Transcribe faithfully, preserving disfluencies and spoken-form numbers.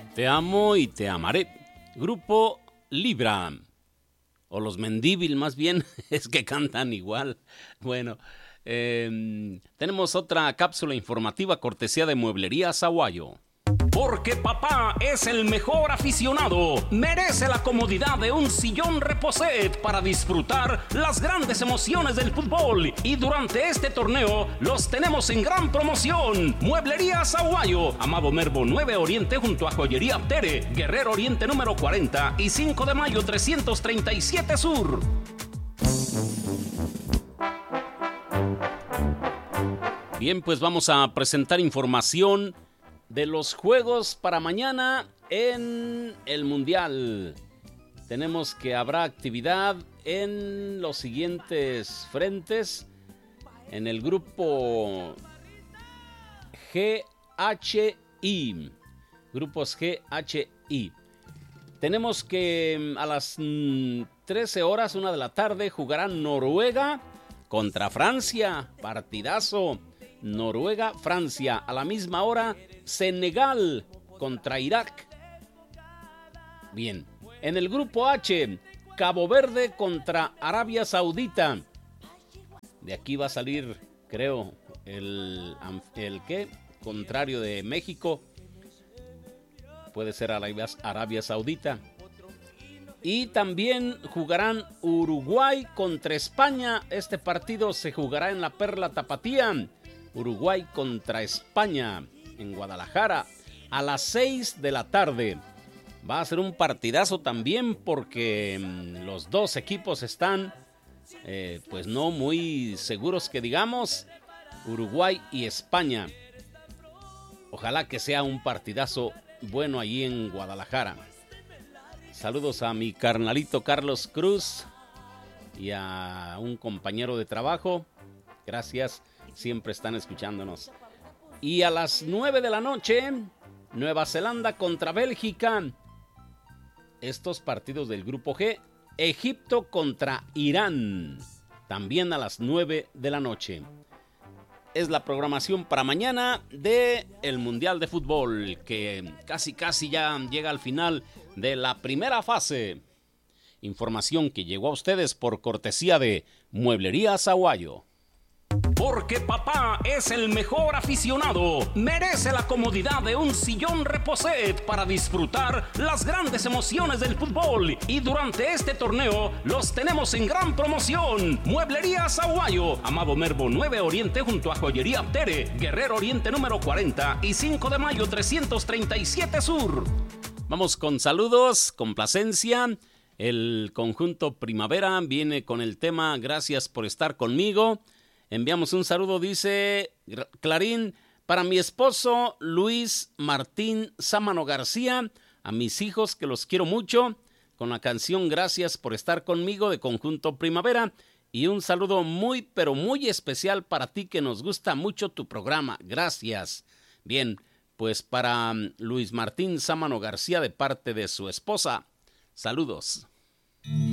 Te amo y te amaré. Grupo Libra. O los Mendívil, más bien, es que cantan igual. Bueno, eh, tenemos otra cápsula informativa cortesía de Mueblería Saguayo. Porque papá es el mejor aficionado, merece la comodidad de un sillón Reposet para disfrutar las grandes emociones del fútbol. Y durante este torneo los tenemos en gran promoción. Mueblería Saguayo, Amado Nervo nueve Oriente junto a Joyería Tere, Guerrero Oriente número cuarenta y cinco de mayo trescientos treinta y siete Sur. Bien, pues vamos a presentar información de los juegos para mañana en el Mundial. Tenemos que habrá actividad en los siguientes frentes. En el grupo G H I. Grupos G H I. Tenemos que a las trece horas, una de la tarde, jugarán Noruega contra Francia. Partidazo. Noruega, Francia. A la misma hora, Senegal contra Irak. Bien. En el grupo H, Cabo Verde contra Arabia Saudita. De aquí va a salir, creo, el, el ¿qué? Contrario de México. Puede ser Arabia, Arabia Saudita. Y también jugarán Uruguay contra España. Este partido se jugará en la Perla Tapatía. Uruguay contra España en Guadalajara a las seis de la tarde. Va a ser un partidazo también porque mmm, los dos equipos están eh, pues no muy seguros que digamos, Uruguay y España. Ojalá que sea un partidazo bueno allí en Guadalajara. Saludos a mi carnalito Carlos Cruz y a un compañero de trabajo. Gracias. Siempre están escuchándonos. Y a las nueve de la noche, Nueva Zelanda contra Bélgica. Estos partidos del grupo G. Egipto contra Irán. También a las nueve de la noche. Es la programación para mañana de el Mundial de Fútbol, que casi casi ya llega al final de la primera fase. Información que llegó a ustedes por cortesía de Mueblería Saguayo. Porque papá es el mejor aficionado, merece la comodidad de un sillón Reposet para disfrutar las grandes emociones del fútbol. Y durante este torneo los tenemos en gran promoción. Mueblería Saguayo, Amado Nervo nueve Oriente junto a Joyería Tere, Guerrero Oriente número cuarenta y cinco de mayo trescientos treinta y siete Sur. Vamos con saludos, complacencia. El conjunto Primavera viene con el tema Gracias por estar conmigo. Enviamos un saludo, dice Clarín, para mi esposo Luis Martín Sámano García, a mis hijos que los quiero mucho, con la canción Gracias por estar conmigo de Conjunto Primavera, y un saludo muy pero muy especial para ti que nos gusta mucho tu programa. Gracias. Bien, pues para Luis Martín Sámano García de parte de su esposa. Saludos.